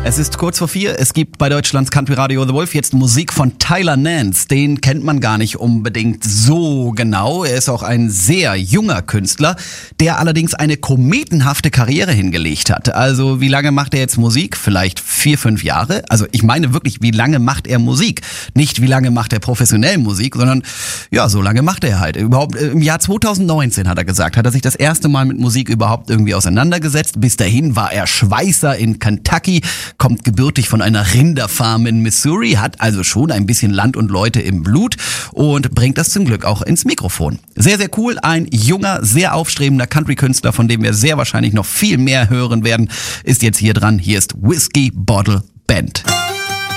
Es ist kurz vor 4. Es gibt bei Deutschlands Country Radio The Wolf jetzt Musik von Tyler Nance. Den kennt man gar nicht unbedingt so genau. Er ist auch ein sehr junger Künstler, der allerdings eine kometenhafte Karriere hingelegt hat. Also wie lange macht er jetzt Musik? Vielleicht 4, 5 Jahre? Also ich meine wirklich, wie lange macht er Musik? Nicht wie lange macht er professionell Musik, sondern ja, so lange macht er halt. Überhaupt im Jahr 2019 hat er gesagt, hat er sich das erste Mal mit Musik überhaupt irgendwie auseinandergesetzt. Bis dahin war er Schweißer in Kentucky, kommt gebürtig von einer Rinderfarm in Missouri, hat also schon ein bisschen Land und Leute im Blut und bringt das zum Glück auch ins Mikrofon. Sehr, sehr cool. Ein junger, sehr aufstrebender Country-Künstler, von dem wir sehr wahrscheinlich noch viel mehr hören werden, ist jetzt hier dran. Hier ist Whiskey Bottle Band.